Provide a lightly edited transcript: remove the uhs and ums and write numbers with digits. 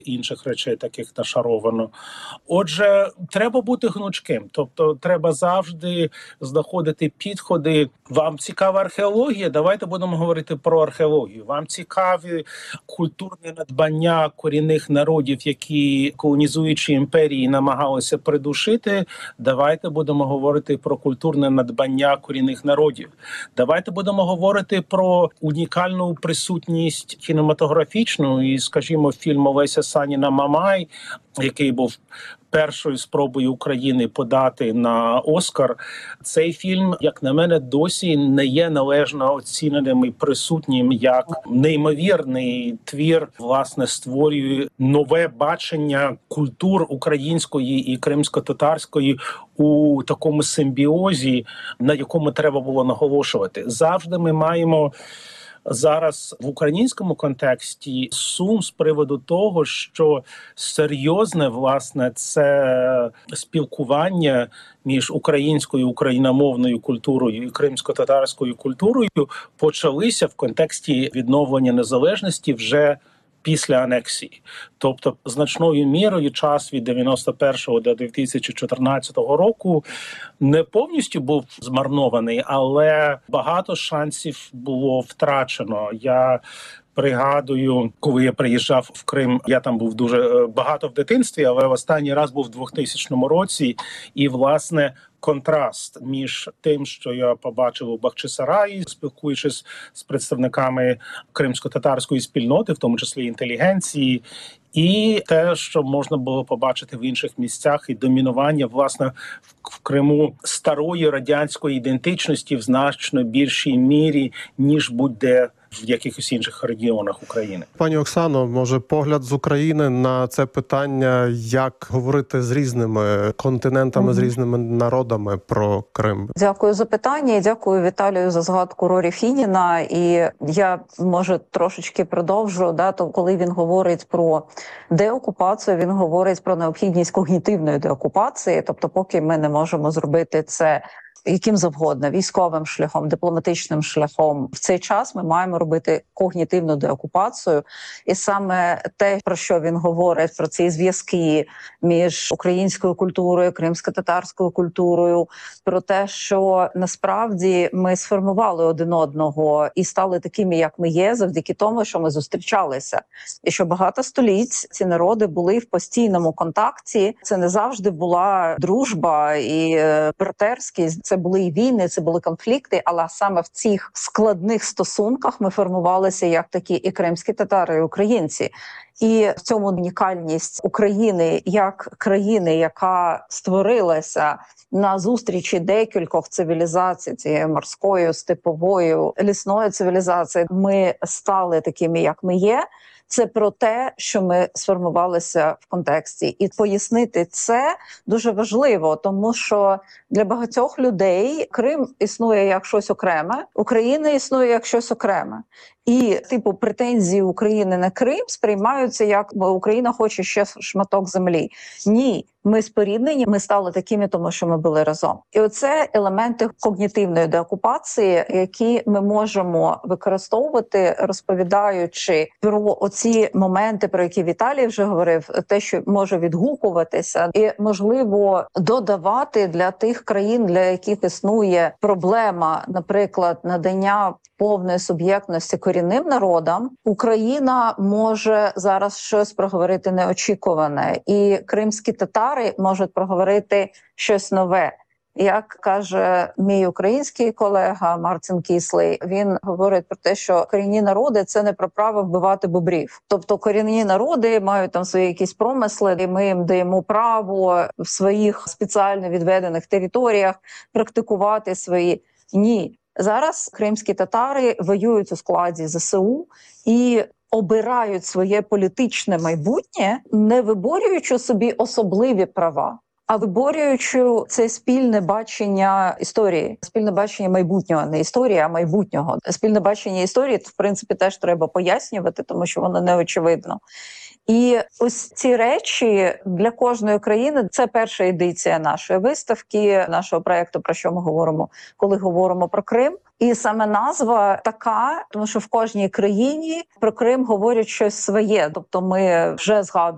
інших речей, таких нашаровано. Отже, треба бути гнучким, тобто треба завжди знаходити підходи. Вам цікава археологія? Давайте будемо говорити про археологію. Вам цікаві культурні надбання корінних народів, які колонізуючі імперії намагалися придушити? Давайте будемо говорити про культурне надбання корінних народів. Давайте будемо говорити про унікальну присутність кінематографічну і, скажімо, фільм Олеся Саніна «Мамай», який був першою спробою України подати на Оскар. Цей фільм, як на мене, досі не є належно оціненим і присутнім як неймовірний твір, власне, створює нове бачення культур української і кримсько-татарської у такому симбіозі, на якому треба було наголошувати. Завжди ми маємо зараз в українському контексті сум з приводу того, що серйозне, власне, це спілкування між українською, україномовною культурою і кримсько-татарською культурою почалися в контексті відновлення незалежності вже після анексії. Тобто, значною мірою час від 91-го до 2014 року не повністю був змарнований, але багато шансів було втрачено. Я пригадую, коли я приїжджав в Крим, я там був дуже багато в дитинстві, але останній раз був у 2000 році. І, власне, контраст між тим, що я побачив у Бахчисараї, спілкуючись з представниками кримсько-татарської спільноти, в тому числі інтелігенції, і те, що можна було побачити в інших місцях, і домінування, власне, в Криму старої радянської ідентичності в значно більшій мірі, ніж будь-де в якихось інших регіонах України. Пані Оксано, може погляд з України на це питання, як говорити з різними континентами, з різними народами про Крим? Дякую за питання і дякую Віталію за згадку Рорі Фініна. І я, може, трошечки продовжу, то коли він говорить про деокупацію, він говорить про необхідність когнітивної деокупації, тобто поки ми не можемо зробити це яким завгодно, військовим шляхом, дипломатичним шляхом, в цей час ми маємо робити когнітивну деокупацію. І саме те, про що він говорить, про ці зв'язки між українською культурою, кримсько-татарською культурою, про те, що насправді ми сформували один одного і стали такими, як ми є, завдяки тому, що ми зустрічалися. І що багато століть ці народи були в постійному контакті. Це не завжди була дружба і братерськість. Це були і війни, це були конфлікти, але саме в цих складних стосунках ми формувалися як такі і кримські татари, і українці. І в цьому унікальність України як країни, яка створилася на зустрічі декількох цивілізацій, цією морською, степовою, лісною цивілізацією. Ми стали такими, як ми є. Це про те, що ми сформувалися в контексті. І пояснити це дуже важливо, тому що для багатьох людей Крим існує як щось окреме, Україна існує як щось окреме. І, претензії України на Крим сприймаються як Україна хоче ще шматок землі. Ні, ми споріднені, ми стали такими, тому що ми були разом. І оце елементи когнітивної деокупації, які ми можемо використовувати, розповідаючи про оці моменти, про які Віталій вже говорив, те, що може відгукуватися, і, можливо, додавати для тих країн, для яких існує проблема, наприклад, надання повної суб'єктності корінним народам, Україна може зараз щось проговорити неочікуване, і кримські татари можуть проговорити щось нове. Як каже мій український колега Мартін Кіслей, він говорить про те, що корінні народи – це не про право вбивати бобрів. Тобто корінні народи мають там свої якісь промисли, і ми їм даємо право в своїх спеціально відведених територіях практикувати свої. Ні. Зараз кримські татари воюють у складі ЗСУ і обирають своє політичне майбутнє, не виборюючи собі особливі права, а виборюючи це спільне бачення історії, спільне бачення майбутнього, не історії, а майбутнього. Спільне бачення історії, в принципі, теж треба пояснювати, тому що воно не очевидно. І ось ці речі для кожної країни – це перша едиція нашої виставки, нашого проєкту, про що ми говоримо, коли говоримо про Крим. І саме назва така, тому що в кожній країні про Крим говорять щось своє. Тобто ми вже згадуємо